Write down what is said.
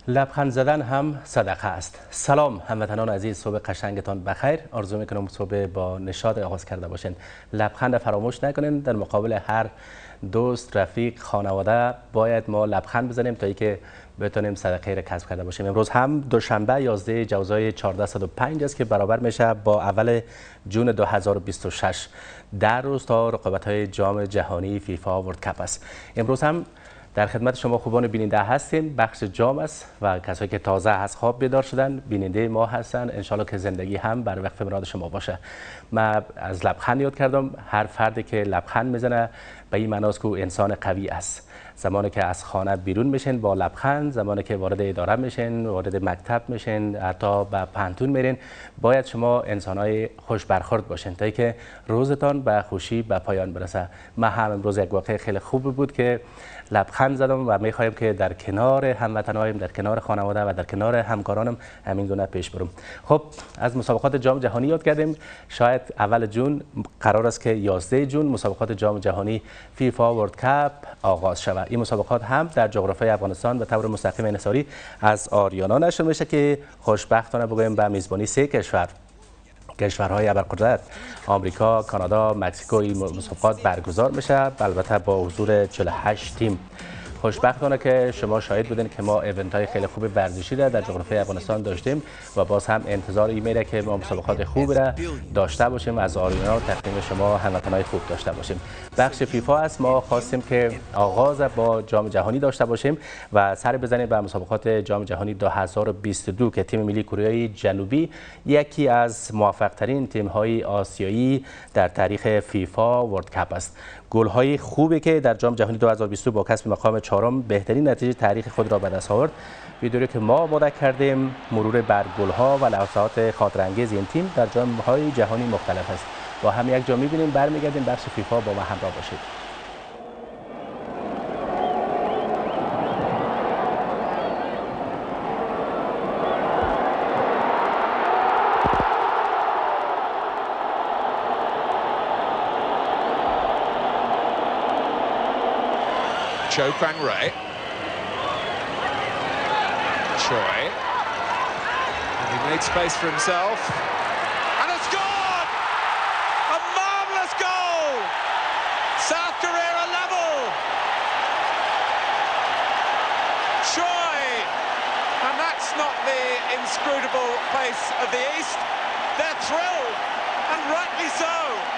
لبخند زدن هم صدقه است. سلام هموطنان عزیز، صبح قشنگتان بخیر. آرزو میکنم صبح با نشاط آغاز کرده باشین. لبخند فراموش نکنین. در مقابل هر دوست، رفیق، خانواده باید ما لبخند بزنیم تا اینکه بتونیم صدقه را کسب کرده باشیم. امروز هم دوشنبه 11 جوزای 1405 است که برابر میشه با اول جون 2026. در روز تا رقابت‌های جام جهانی فیفا ورلد کپ است. امروز هم در خدمت شما خوبان بیننده هستیم. بخش جام است و کسایی که تازه از خواب بیدار شدن بیننده ما هستن. انشالله که زندگی هم بر وقت مراد شما باشه. من از لبخند یاد کردم. هر فردی که لبخند میزنه به این معناست که انسان قوی است. زمانی که از خانه بیرون میشین با لبخند، زمانی که وارد اداره میشین، وارد مکتب میشین، حتی به پانتون میرین، باید شما انسانای خوش برخورد باشین تا اینکه روزتان به خوشی به پایان برسه. من هم امروز یک واقعه خیلی خوب بود که لبخند زدم و میخوایم که در کنار هموطنایم، در کنار خانواده و در کنار همکارانم همین گونه پیش برم. خب از مسابقات جام جهانی یاد کردیم. شاید اول جون قرار است که 11 جون مسابقات جام جهانی فیفا ورلد کپ آغاز شود. این مسابقات هم در جغرافیای افغانستان به طور مستقیم انحصاری از آریانا نشر میشه که خوشبختانه بگویم به میزبانی 3 کشورهای ابرقدرت آمریکا، کانادا، مکزیکو این مسابقات برگزار میشه، البته با حضور 48 تیم. خوشبختانه که شما شاهد بودین که ما ایونت های خیلی خوب ورزشی را در جغرافیای افغانستان داشتیم و باز هم انتظار این میره که ما مسابقات خوب را داشته باشیم، از آریانا تقدیم شما هموطنان خوب داشته باشیم. بخش فیفا است. ما خواستیم که آغاز با جام جهانی داشته باشیم و سر بزنیم به مسابقات جام جهانی 2022 که تیم ملی کره جنوبی یکی از موفق ترین تیم های آسیایی در تاریخ فیفا ورلد کپ است. گل های خوبی که در جام جهانی 2022 با کسب مقام چهارم بهترین نتیجه تاریخ خود را به دست آورد. ویدیویی که ما آماده کردیم مرور بر گل ها و لحظات خاطر انگیز این تیم در جام های جهانی مختلف است. با هم یک جا می‌بینیم. برمیگردیم بخش فیفا، با ما همراه باشید. Cho Kwang Rae. Choi. And he made space for himself. And has scored! A marvellous goal! South Korea are level! Choi! And that's not the inscrutable pace of the East. They're thrilled, and rightly so.